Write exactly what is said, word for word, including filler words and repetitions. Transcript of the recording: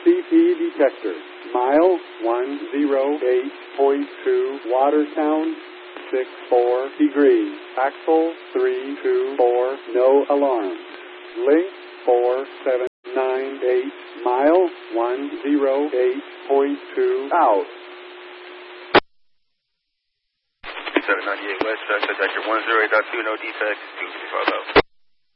C P detector. Mile one oh eight point two, Watertown, six four degrees. Axle three two four, no alarm. Link four seven nine eight, mile one oh eight point two, out. seven ninety-eight West, uh, detector one oh eight point two, no defects, two three five out.